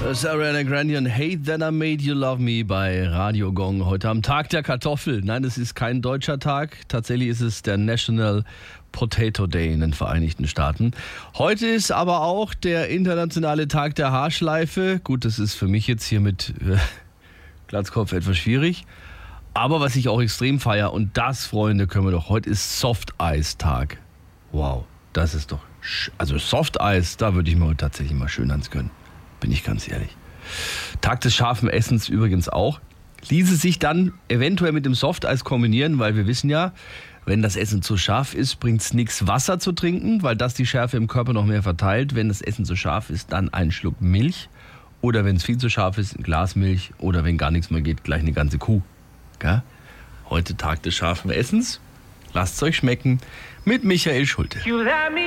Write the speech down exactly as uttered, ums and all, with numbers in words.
Das ist Ariana Grande und Hate That I Made You Love Me bei Radio Gong. Heute am Tag der Kartoffel. Nein, es ist kein deutscher Tag. Tatsächlich ist es der National Potato Day in den Vereinigten Staaten. Heute ist aber auch der internationale Tag der Haarschleife. Gut, das ist für mich jetzt hier mit äh, Glatzkopf etwas schwierig. Aber was ich auch extrem feiere, und das, Freunde, können wir doch, heute ist Soft-Eis-Tag. Wow, das ist doch, sch- also Soft-Eis, da würde ich mir heute tatsächlich mal schön ans gönnen. Bin ich ganz ehrlich. Tag des scharfen Essens übrigens auch. Ließe sich dann eventuell mit dem Softeis kombinieren, weil wir wissen ja, wenn das Essen zu scharf ist, bringt es nichts, Wasser zu trinken, weil das die Schärfe im Körper noch mehr verteilt. Wenn das Essen zu scharf ist, dann einen Schluck Milch. Oder wenn es viel zu scharf ist, ein Glas Milch. Oder wenn gar nichts mehr geht, gleich eine ganze Kuh. Gell? Heute Tag des scharfen Essens. Lasst es euch schmecken mit Michael Schulte.